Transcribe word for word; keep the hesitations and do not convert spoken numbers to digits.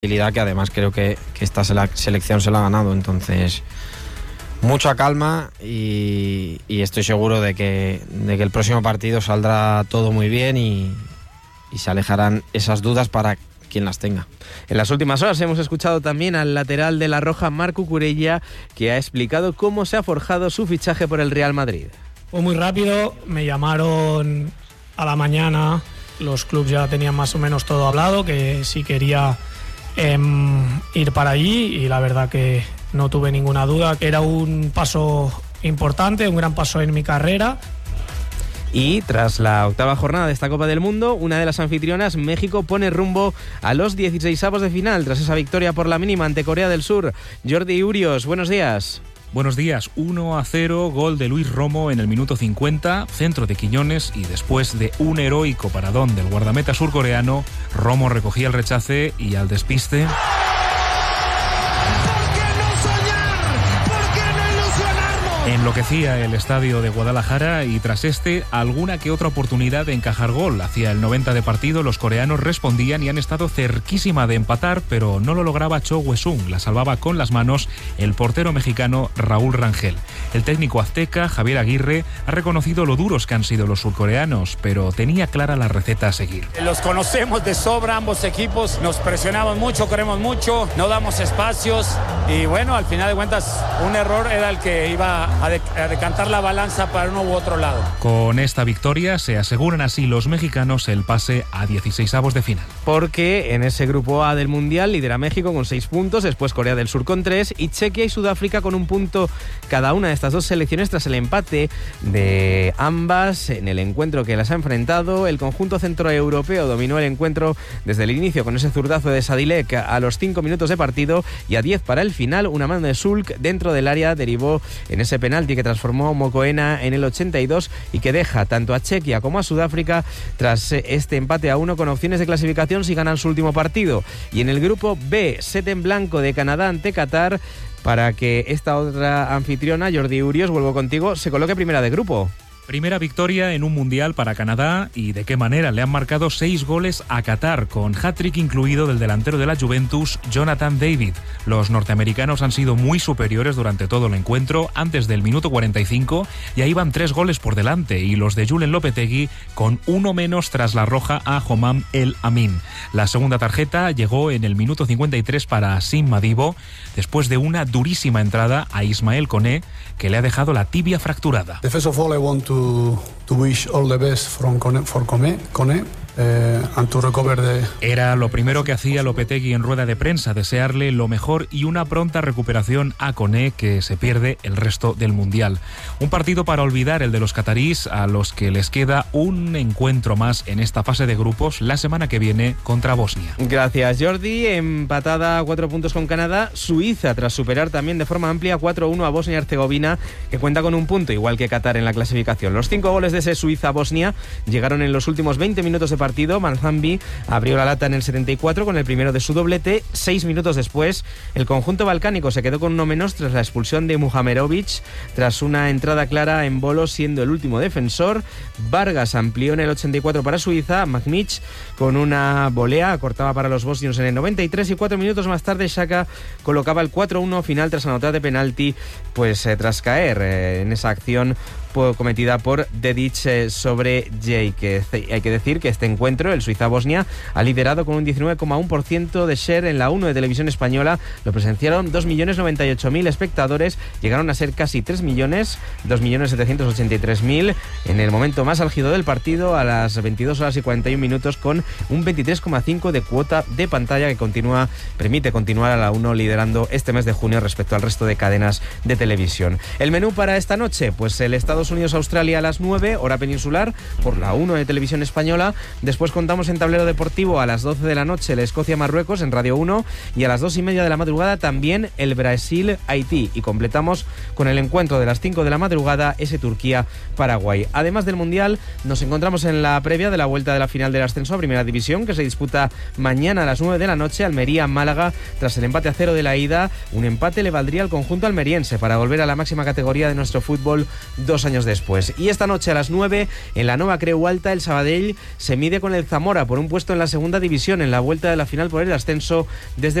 que además creo que, que esta selección se la ha ganado, entonces mucha calma y, y estoy seguro de que, de que el próximo partido saldrá todo muy bien y, y se alejarán esas dudas para quien las tenga. En las últimas horas hemos escuchado también al lateral de La Roja, Marc Cucurella, que ha explicado cómo se ha forjado su fichaje por el Real Madrid. Fue muy rápido, me llamaron a la mañana, los clubes ya tenían más o menos todo hablado, que sí quería Eh, ir para allí y la verdad que no tuve ninguna duda. Era un paso importante, un gran paso en mi carrera. Y tras la octava jornada de esta Copa del Mundo, una de las anfitrionas, México, pone rumbo a los dieciseisavos de final tras esa victoria por la mínima ante Corea del Sur. Jordi Urios, buenos días. Buenos días, uno a cero, gol de Luis Romo en el minuto cincuenta, centro de Quiñones y después de un heroico paradón del guardameta surcoreano, Romo recogía el rechace y al despiste... Enloquecía el estadio de Guadalajara y tras este, alguna que otra oportunidad de encajar gol. Hacia el noventa de partido los coreanos respondían y han estado cerquísima de empatar, pero no lo lograba Cho Hwesung. La salvaba con las manos el portero mexicano Raúl Rangel. El técnico azteca, Javier Aguirre, ha reconocido lo duros que han sido los surcoreanos, pero tenía clara la receta a seguir. Los conocemos de sobra ambos equipos, nos presionamos mucho, corremos mucho, no damos espacios y bueno, al final de cuentas un error era el que iba a, de, a decantar la balanza para uno u otro lado. Con esta victoria se aseguran así los mexicanos el pase a dieciseisavos de final. Porque en ese grupo A del Mundial lidera México con seis puntos, después Corea del Sur con tres y Chequia y Sudáfrica con un punto cada una de estas dos selecciones tras el empate de ambas en el encuentro que las ha enfrentado. El conjunto centroeuropeo dominó el encuentro desde el inicio con ese zurdazo de Sadilek a los cinco minutos de partido y a diez para el final una mano de Sulk dentro del área derivó en ese penalti que transformó Mokoena en el ochenta y dos y que deja tanto a Chequia como a Sudáfrica tras este empate a uno con opciones de clasificación si ganan su último partido. Y en el grupo B, set en blanco de Canadá ante Qatar para que esta otra anfitriona, Jordi Urios, vuelvo contigo, se coloque primera de grupo. Primera victoria en un mundial para Canadá y de qué manera. Le han marcado seis goles a Qatar, con hat-trick incluido del delantero de la Juventus, Jonathan David. Los norteamericanos han sido muy superiores durante todo el encuentro, antes del minuto cuarenta y cinco, y ahí van tres goles por delante, y los de Julen Lopetegui con uno menos tras la roja a Homam El Amin. La segunda tarjeta llegó en el minuto cincuenta y tres para Asim Madibo, después de una durísima entrada a Ismael Koné, que le ha dejado la tibia fracturada. The first of all, I want to to wish all the best from Koné, for Koné, Koné. Uh, and to recover the... Era lo primero que hacía Lopetegui en rueda de prensa, desearle lo mejor y una pronta recuperación a Koné, que se pierde el resto del Mundial. Un partido para olvidar, el de los catarís, a los que les queda un encuentro más en esta fase de grupos la semana que viene contra Bosnia. Gracias, Jordi. Empatada a cuatro puntos con Canadá, Suiza, tras superar también de forma amplia cuatro a uno a Bosnia y Herzegovina, que cuenta con un punto, igual que Qatar en la clasificación. Los cinco goles de ese Suiza-Bosnia llegaron en los últimos veinte minutos de partido. Manzambi abrió la lata en el setenta y cuatro con el primero de su doblete. Seis minutos después, el conjunto balcánico se quedó con uno menos tras la expulsión de Muhamerovic, tras una entrada clara en Bolo siendo el último defensor. Vargas amplió en el ochenta y cuatro para Suiza. Magmic con una volea acortaba para los bosnios en el noventa y tres y cuatro minutos más tarde Xhaka colocaba el cuatro a uno final tras anotar de penalti, pues eh, tras caer eh, en esa acción cometida por Dedic sobre Jake. Hay que decir que este encuentro, el Suiza-Bosnia, ha liderado con un diecinueve coma uno por ciento de share en la uno de Televisión Española. Lo presenciaron dos millones noventa y ocho mil espectadores, llegaron a ser casi tres millones, dos millones setecientos ochenta y tres mil en el momento más álgido del partido, a las veintidós horas y cuarenta y un minutos, con un veintitrés coma cinco de cuota de pantalla que continúa, permite continuar a la uno liderando este mes de junio respecto al resto de cadenas de televisión. El menú para esta noche, pues el Estados Unidos-Australia a las nueve, hora peninsular, por la uno de Televisión Española. Después contamos en tablero deportivo a las doce de la noche el Escocia-Marruecos en Radio uno y a las dos y media de la madrugada también el Brasil-Haití. Y completamos con el encuentro de las cinco de la madrugada, ese Turquía-Paraguay. Además del Mundial, nos encontramos en la previa de la vuelta de la final del ascenso a Primera División, que se disputa mañana a las nueve de la noche, Almería-Málaga. Tras el empate a cero de la ida, un empate le valdría al conjunto almeriense para volver a la máxima categoría de nuestro fútbol dos años años después. Y esta noche a las nueve, en la Nova Creu Alta, el Sabadell se mide con el Zamora por un puesto en la segunda división, en la vuelta de la final por el ascenso desde